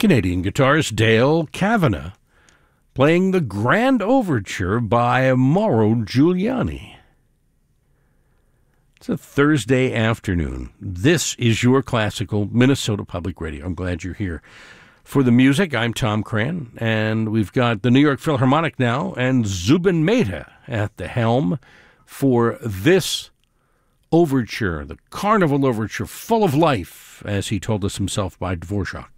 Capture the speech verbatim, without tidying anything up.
Canadian guitarist Dale Kavanagh playing the Grand Overture by Mauro Giuliani. It's a Thursday afternoon. This is your classical Minnesota Public Radio. I'm glad you're here. For the music, I'm Tom Cran, and we've got the New York Philharmonic now and Zubin Mehta at the helm for this overture, the Carnival Overture, full of life, as he told us himself, by Dvorak.